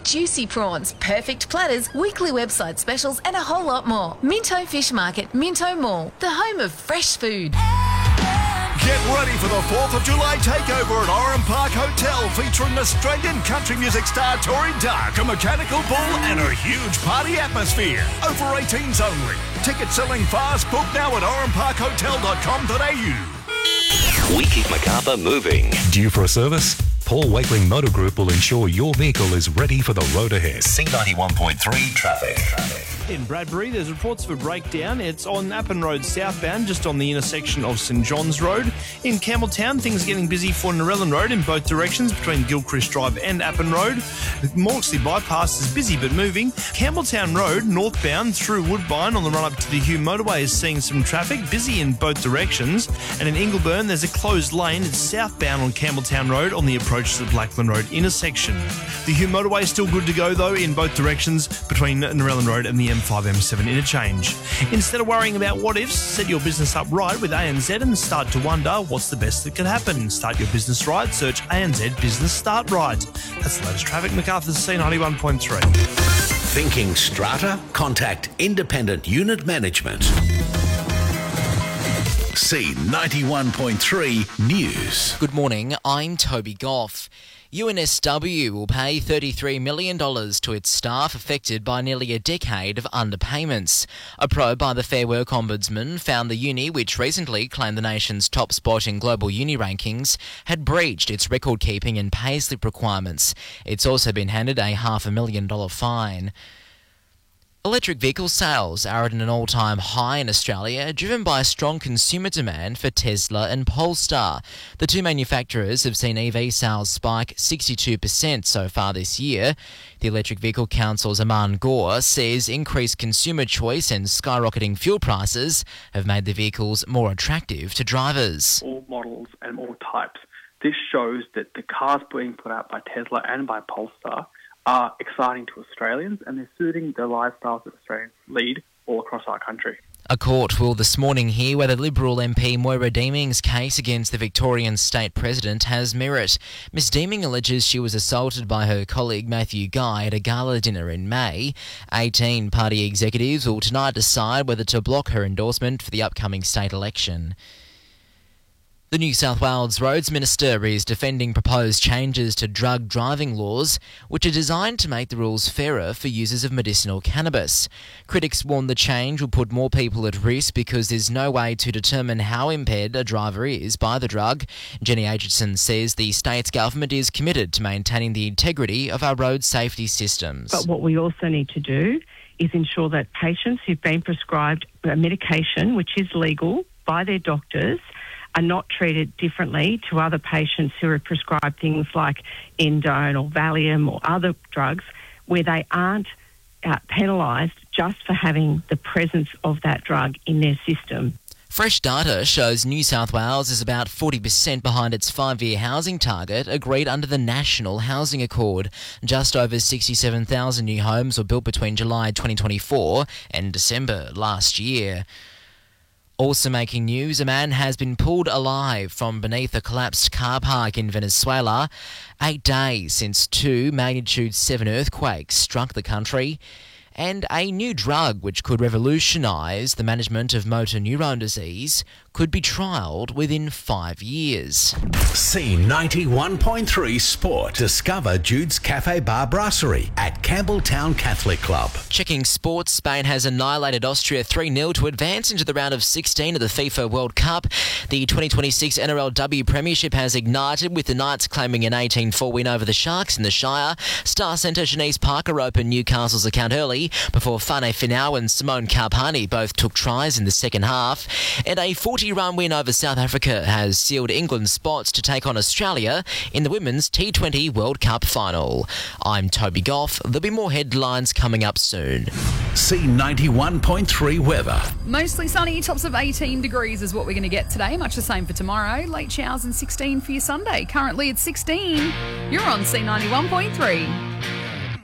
juicy prawns, perfect platters, weekly website specials and a whole lot more. Minto Fish Market, Minto Mall, the home of fresh food. Get ready for the 4th of July takeover at Oran Park Hotel, featuring Australian country music star Tory Dark, a mechanical bull and a huge party atmosphere. Over 18s only. Tickets selling fast. Book now at oranparkhotel.com.au. We keep Macarthur moving. Due for a service? Paul Wakeling Motor Group will ensure your vehicle is ready for the road ahead. C91.3 traffic. In Bradbury, there's reports of a breakdown. It's on Appin Road southbound, just on the intersection of St John's Road. In Campbelltown, things are getting busy for Narellan Road in both directions between Gilchrist Drive and Appin Road. Morksley Bypass is busy but moving. Campbelltown Road, northbound through Woodbine on the run-up to the Hume Motorway is seeing some traffic, busy in both directions. And in Ingleburn, there's a closed lane. It's southbound on Campbelltown Road on the approach to the Blackland Road intersection. The Hume Motorway is still good to go, though, in both directions between Narellan Road and the M5-M7 interchange. Instead of worrying about what-ifs, set your business up right with ANZ and start to wonder what's the best that could happen. Start your business right. Search ANZ Business Start Right. That's the latest traffic. Macarthur's C91.3. Thinking strata? Contact Independent Unit Management. C91.3 News. Good morning, I'm Toby Goff. UNSW will pay $33 million to its staff affected by nearly a decade of underpayments. A probe by the Fair Work Ombudsman found the uni, which recently claimed the nation's top spot in global uni rankings, had breached its record-keeping and payslip requirements. It's also been handed a $500,000 fine. Electric vehicle sales are at an all-time high in Australia, driven by strong consumer demand for Tesla and Polestar. The two manufacturers have seen EV sales spike 62% so far this year. The Electric Vehicle Council's Aman Gore says increased consumer choice and skyrocketing fuel prices have made the vehicles more attractive to drivers. All models and all types. This shows that the cars being put out by Tesla and by Polestar are exciting to Australians, and they're suiting the lifestyles that Australians lead all across our country. A court will this morning hear whether Liberal MP Moira Deeming's case against the Victorian State President has merit. Ms Deeming alleges she was assaulted by her colleague Matthew Guy at a gala dinner in May. 18 party executives will tonight decide whether to block her endorsement for the upcoming state election. The New South Wales Roads Minister is defending proposed changes to drug driving laws, which are designed to make the rules fairer for users of medicinal cannabis. Critics warn the change will put more people at risk because there's no way to determine how impaired a driver is by the drug. Jenny Aitchison says the state's government is committed to maintaining the integrity of our road safety systems. But what we also need to do is ensure that patients who've been prescribed a medication which is legal by their doctors are not treated differently to other patients who are prescribed things like Endone or Valium or other drugs where they aren't penalised just for having the presence of that drug in their system. Fresh data shows New South Wales is about 40% behind its 5-year housing target agreed under the National Housing Accord. Just over 67,000 new homes were built between July 2024 and December last year. Also making news, a man has been pulled alive from beneath a collapsed car park in Venezuela 8 days since 2 magnitude 7 earthquakes struck the country. And a new drug which could revolutionise the management of motor neurone disease could be trialled within 5 years. C91.3 Sport. Discover Jude's Cafe Bar Brasserie at Campbelltown Catholic Club. Checking sports, Spain has annihilated Austria 3-0 to advance into the round of 16 of the FIFA World Cup. The 2026 NRLW Premiership has ignited with the Knights claiming an 18-4 win over the Sharks in the Shire. Star centre Janice Parker opened Newcastle's account early before Fane Finau and Simone Carpani both took tries in the second half. And a 40-run win over South Africa has sealed England's spots to take on Australia in the Women's T20 World Cup final. I'm Toby Goff. There'll be more headlines coming up soon. C91.3 weather. Mostly sunny, tops of 18 degrees is what we're going to get today. Much the same for tomorrow. Late showers and 16 for your Sunday. Currently it's 16. You're on C91.3.